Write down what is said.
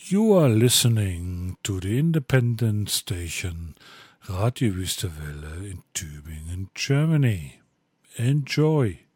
You are listening to the independent station Radio Wüstewelle in Tübingen, Germany. Enjoy.